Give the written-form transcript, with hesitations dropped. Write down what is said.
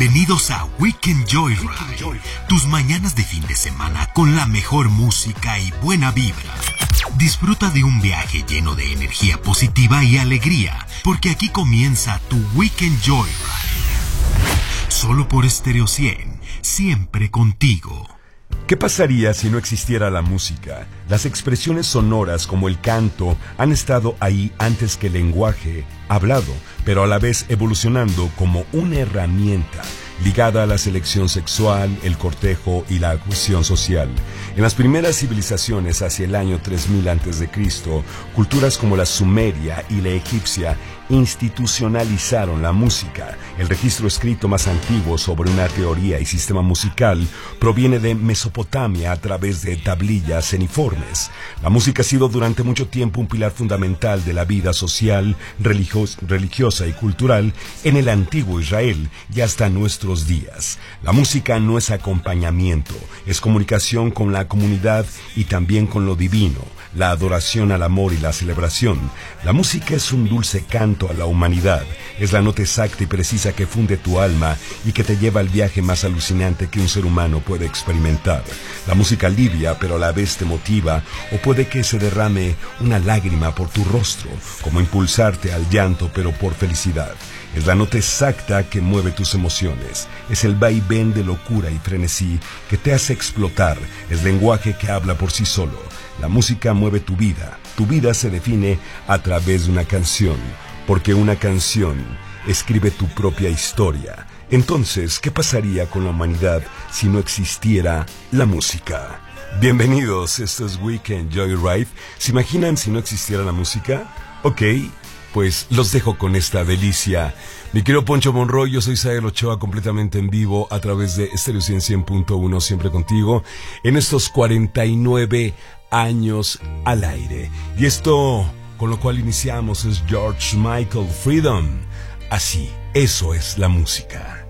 Bienvenidos a Weekend Joyride, tus mañanas de fin de semana con la mejor música y buena vibra. Disfruta de un viaje lleno de energía positiva y alegría, porque aquí comienza tu Weekend Joyride. Solo por Stereo 100, siempre contigo. ¿Qué pasaría si no existiera la música? Las expresiones sonoras como el canto han estado ahí antes que el lenguaje hablado, pero a la vez evolucionando como una herramienta ligada a la selección sexual, el cortejo y la cohesión social. En las primeras civilizaciones hacia el año 3000 a.C., culturas como la sumeria y la egipcia institucionalizaron la música. El registro escrito más antiguo sobre una teoría y sistema musical proviene de Mesopotamia a través de tablillas ceniformes. La música ha sido durante mucho tiempo un pilar fundamental de la vida social, religiosa y cultural en el antiguo Israel y hasta nuestros días. La música no es acompañamiento, es comunicación con la comunidad y también con lo divino, la adoración al amor y la celebración. La música es un dulce canto a la humanidad, es la nota exacta y precisa que funde tu alma y que te lleva al viaje más alucinante que un ser humano puede experimentar. La música alivia, pero a la vez te motiva, o puede que se derrame una lágrima por tu rostro, como impulsarte al llanto, pero por felicidad. Es la nota exacta que mueve tus emociones. Es el vaivén de locura y frenesí que te hace explotar. Es lenguaje que habla por sí solo. La música mueve tu vida. Tu vida se define a través de una canción, porque una canción escribe tu propia historia. Entonces, ¿qué pasaría con la humanidad si no existiera la música? Bienvenidos, esto es Weekend Joyride. ¿Se imaginan si no existiera la música? Ok, pues los dejo con esta delicia. Mi querido Poncho Monroy, yo soy Sael Ochoa, completamente en vivo a través de Stereo 100.1, siempre contigo, en estos 49 años al aire. Y esto, con lo cual iniciamos, es George Michael, Freedom. Así, eso es la música.